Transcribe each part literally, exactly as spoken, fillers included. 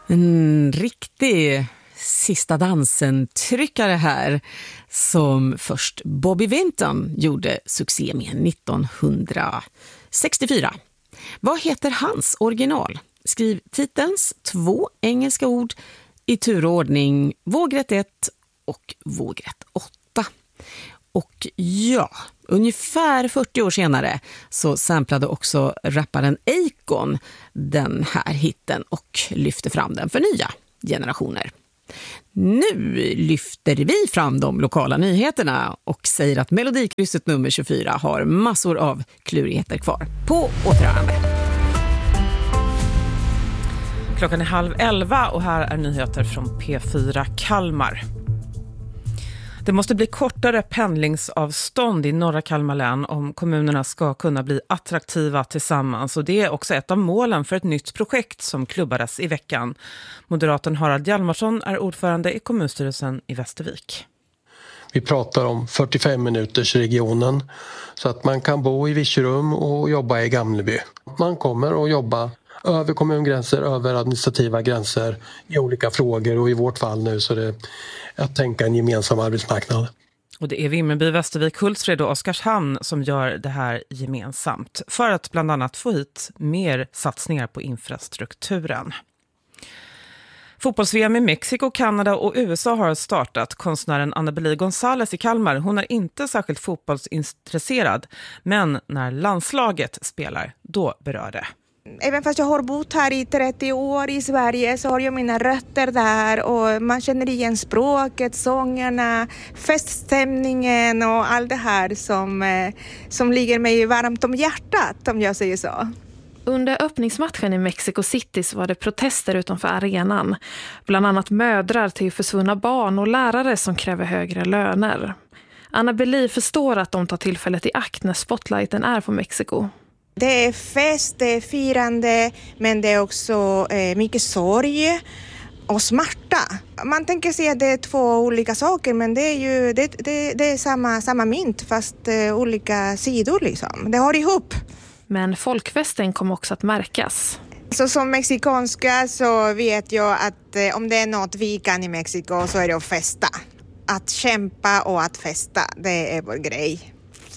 En riktig sista dansen-tryckare här som först Bobby Vinton gjorde succé med nittonhundrasextiofyra. Vad heter hans original? Skriv titelns två engelska ord i turordning vågrätt ett och vågrätt åtta. Och ja, ungefär fyrtio år senare så samplade också rapparen Akon den här hitten och lyfte fram den för nya generationer. Nu lyfter vi fram de lokala nyheterna och säger att Melodikrysset nummer tjugofyra har massor av klurigheter kvar. På återhörande. Klockan är halv elva och här är nyheter från P fyra Kalmar. Det måste bli kortare pendlingsavstånd i norra Kalmar län om kommunerna ska kunna bli attraktiva tillsammans. Och det är också ett av målen för ett nytt projekt som klubbades i veckan. Moderaten Harald Hjalmarsson är ordförande i kommunstyrelsen i Västervik. Vi pratar om fyrtiofem minuters regionen så att man kan bo i Virserum och jobba i Gamleby. Man kommer att jobba över kommungränser, över administrativa gränser i olika frågor, och i vårt fall nu så är det att tänka en gemensam arbetsmarknad. Och det är Vimmerby, Västervik, Hultsfred och Oskarshamn som gör det här gemensamt för att bland annat få hit mer satsningar på infrastrukturen. Fotbolls-V M i Mexiko, Kanada och U S A har startat. Konstnären Annabelle González i Kalmar, hon är inte särskilt fotbollsintresserad, men när landslaget spelar, då berör det. Även fast jag har bott här i trettio år i Sverige så har jag mina rötter där, och man känner igen språket, sångerna, feststämningen och allt det här som, som ligger mig varmt om hjärtat, om jag säger så. Under öppningsmatchen i Mexico City så var det protester utanför arenan. Bland annat mödrar till försvunna barn och lärare som kräver högre löner. Annabelle förstår att de tar tillfället i akt när spotlighten är på Mexiko. Det är fest, det är firande, men det är också eh, mycket sorg och smärta. Man tänker sig att det är två olika saker, men det är ju det, det, det är samma, samma mynt fast eh, olika sidor liksom. Det hör ihop. Men folkfesten kommer också att märkas. Så som mexikanska så vet jag att eh, om det är något vi kan i Mexiko så är det att festa. Att kämpa och att festa, det är vår grej.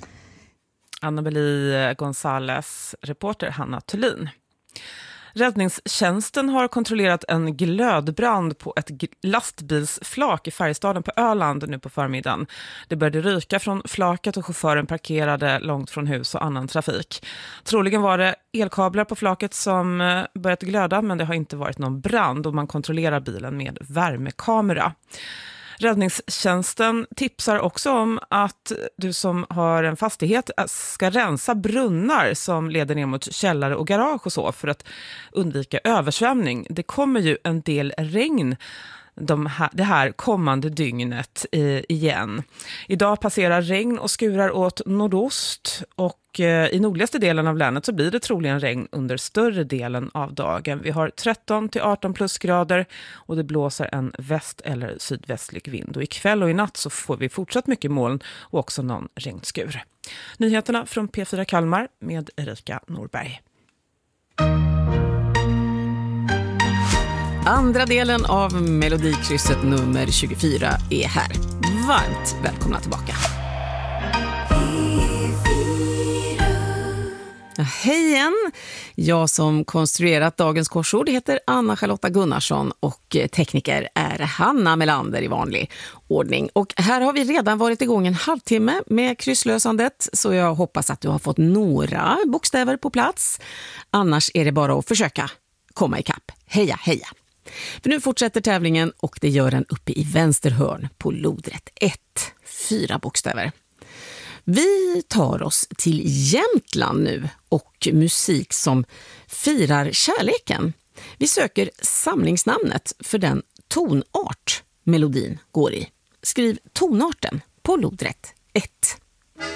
Annabelle González, reporter Hanna Thulin. Räddningstjänsten har kontrollerat en glödbrand på ett lastbilsflak i Färjestaden på Öland nu på förmiddagen. Det började ryka från flaket och chauffören parkerade långt från hus och annan trafik. Troligen var det elkablar på flaket som börjat glöda, men det har inte varit någon brand och man kontrollerar bilen med värmekamera. Räddningstjänsten tipsar också om att du som har en fastighet ska rensa brunnar som leder ner mot källare och garage och så för att undvika översvämning. Det kommer ju en del regn de här, det här kommande dygnet eh, igen. Idag passerar regn och skurar åt nordost, och eh, i nordligaste delen av länet så blir det troligen regn under större delen av dagen. Vi har tretton till arton plusgrader och det blåser en väst- eller sydvästlig vind. Och ikväll och i natt så får vi fortsatt mycket moln och också någon regnskur. Nyheterna från P fyra Kalmar med Erika Norberg. Andra delen av Melodikrysset nummer tjugofyra är här. Varmt välkomna tillbaka. Hej igen! Jag som konstruerat dagens korsord heter Anna-Charlotta Gunnarsson och tekniker är Hanna Melander i vanlig ordning. Och här har vi redan varit igång en halvtimme med krysslösandet, så jag hoppas att du har fått några bokstäver på plats. Annars är det bara att försöka komma ikapp. Heja, heja! För nu fortsätter tävlingen och det gör den uppe i vänster hörn på lodrätt ett. Fyra bokstäver. Vi tar oss till Jämtland nu och musik som firar kärleken. Vi söker samlingsnamnet för den tonart melodin går i. Skriv tonarten på lodrätt ett.